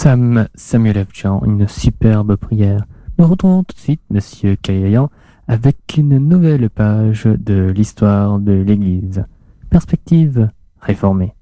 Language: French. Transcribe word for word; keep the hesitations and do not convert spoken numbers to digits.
Sam Samuel F. Jean, une superbe prière. Nous retrouvons tout de suite Monsieur Caillayan avec une nouvelle page de l'histoire de l'Église. Perspective réformée.